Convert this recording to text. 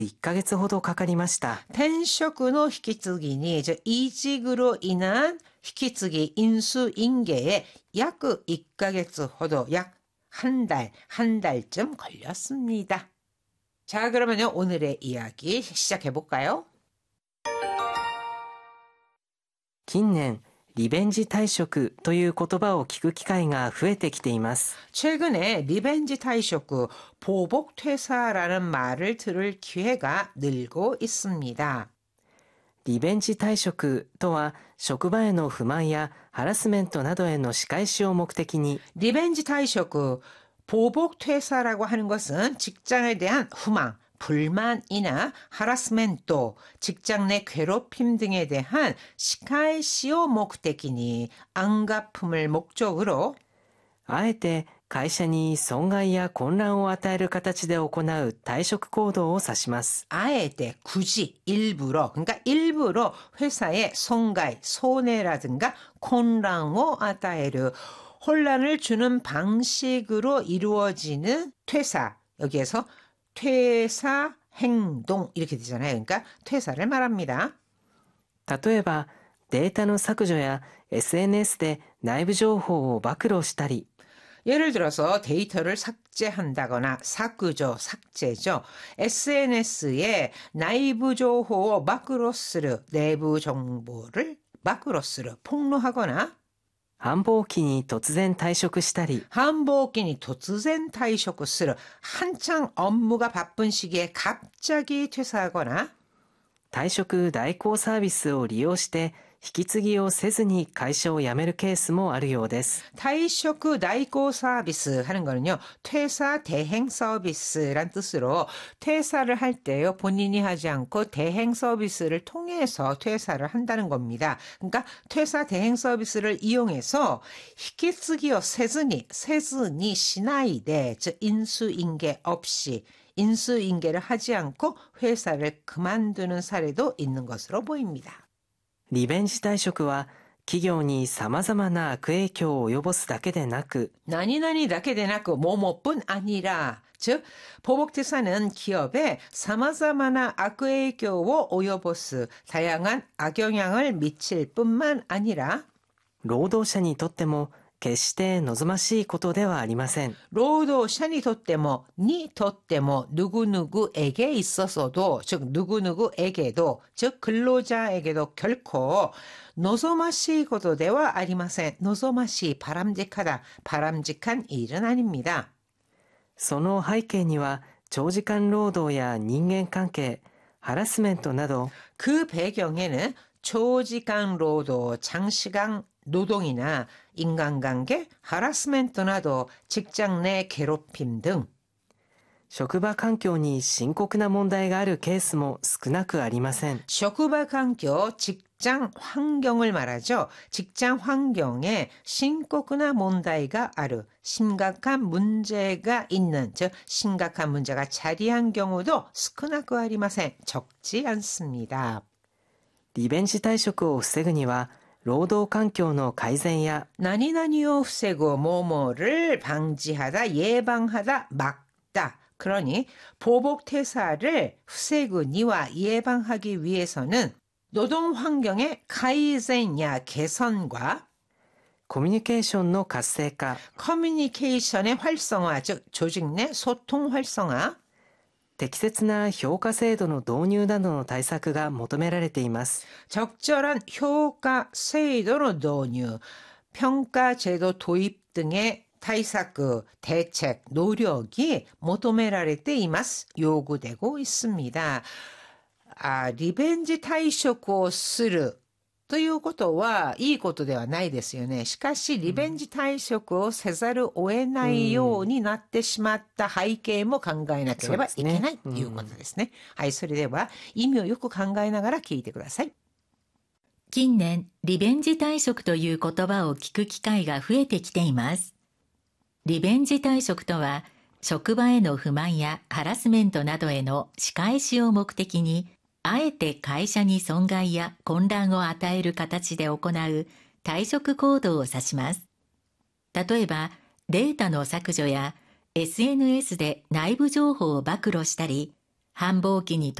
1ヶ月ほどかかりました。 転職の引き継ぎに이직으로 인한引き継ぎ인수인계에 약 1ヶ月 ほど, 약 한 달쯤 걸렸습니다. 자, 그러면요, 오늘의 이야기 시작해볼까요? 近年、リベンジ退職という言葉を聞く機会が増えてきています。 최근에 리벤지退職, 보복 퇴사라는 말을 들을 기회가 늘고 있습니다. リベンジ退職とは、職場への不満やハラスメントなどへの仕返しを目的に、 리벤지退職, 보복 퇴사라고 하는 것은 직장에 대한 후망, 불만이나 하라스멘토, 직장 내 괴롭힘 등에 대한 시카이시오 목적이니 안갚음을 목적으로 あえて会社に損害や混乱を与える形で行う退職行動を指します。 아에테 굳이 일부러, 그러니까 일부러 회사에 손가이, 손해라든가 콘랑오 아타에르, 혼란을 주는 방식으로 이루어지는 퇴사, 여기에서 퇴사 행동 이렇게 되잖아요. 그러니까 퇴사를 말합니다. 例えば、データの削除や SNS で内部情報を暴露したり、 예를 들어서 데이터를 삭제한다거나 삭구조, 삭제죠. SNS에 내부 정보 마크로스를, 내부 정보를 마크로스를 폭로하거나 繁忙期に突然退職したり、 한복기니 突然退職する, 한창 업무가 바쁜 시기에 갑자기 퇴사하거나 退職代行サービスを利用して引き継ぎをせずに会社を辞めるケースもあるようです。 退職代行서비스 하는 거는요, 퇴사 대행 서비스란 뜻으로 퇴사를 할 때요, 본인이 하지 않고 대행 서비스를 통해서 퇴사를 한다는 겁니다. 그러니까 퇴사 대행 서비스를 이용해서 히키쓰기요 세즈니 시나이데, 즉 인수인계 없이 인수인계를 하지 않고 회사를 그만두는 사례도 있는 것으로 보입니다. リベンジ退職は企業に様々な悪影響を及ぼすだけでなく、 나니나니 다케데나크 뭐뭐뿐 아니라, 즉 보복퇴사는 기업에 사마자마나 악影響を 及ぼす 다양한 악영향을 미칠 뿐만 아니라 労働者にとっても決して望ましいことではありません。 労働者に とっても 누구누구에게 있어서도, 즉 누구누구에게도, 즉 근로자에게도 결코 노조마시 것도 되와 아리마센, 노조마시 바람직하다, 바람직한 일은 아닙니다. その背景には長時間労働や人間関係、ハラスメントなど 그 배경에는 초지간 노동, 장시간 노동이나 인간관계, 하라스멘트 나도 직장 내 괴롭힘 등 職場環境に深刻な問題があるケースも少なくありません。 職場環境, 직장 환경을 말하죠. 직장 환경에 심각한 문제가 아르, 심각한 문제가 있는, 즉 심각한 문제가 자리한 경우도 少なくありません. 적지 않습니다. リベンジ退職を防ぐには労働環境の改善や 나니나니を防ぐ 뭐뭐를 방지하다, 예방하다, 막다. 그러니 보복 퇴사를 防ぐには 예방하기 위해서는 노동 환경의改善야 개선과 コミュニケーションの活性化、 커뮤니케이션의 활성화, 즉 조직 내 소통 활성화, 適切な評価制度の導入などの対策が求められています。 적절한 효과 제도의導入, 평가 제도 도입 등의対策, 대책, 노력이 求められています. 요구되고 있습니다. 리벤지退職をするということはいいことではないですよね。しかし、リベンジ退職をせざるを得ないようになってしまった背景も考えなければいけないということですね。はい、それでは意味をよく考えながら聞いてください。 近年、リベンジ退職という言葉を聞く機会が増えてきています。リベンジ退職とは、職場への不満やハラスメントなどへの仕返しを目的に、あえて会社に損害や混乱を与える形で行う退職行動を指します。例えば、データの削除や SNS で内部情報を暴露したり、 繁忙期に